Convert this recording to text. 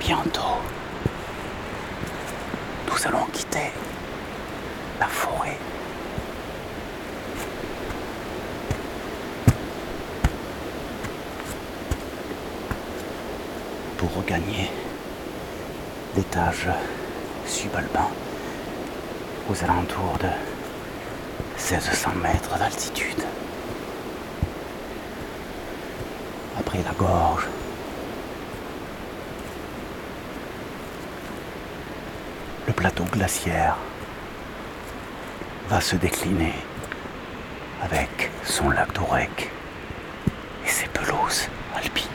Bientôt, nous allons quitter la forêt. Pour regagner l'étage subalpin aux alentours de 1600 mètres d'altitude. Après la gorge, le plateau glaciaire va se décliner avec son lac d'Ourcq et ses pelouses alpines.